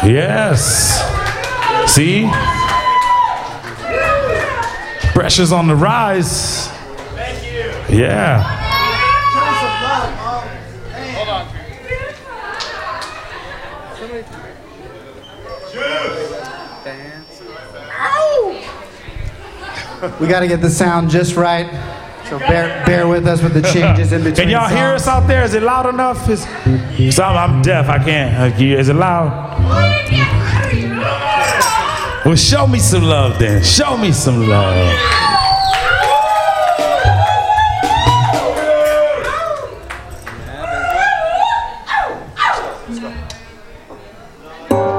Yes. See? Pressure's on the rise. Thank you. Yeah. Show me some love, Mom. Hold on. We got to get the sound just right. So bear with us with the changes in between. Can y'all hear us out there? Is it loud enough? I'm deaf. I can't. Is it loud? Well, show me some love then. Show me some love.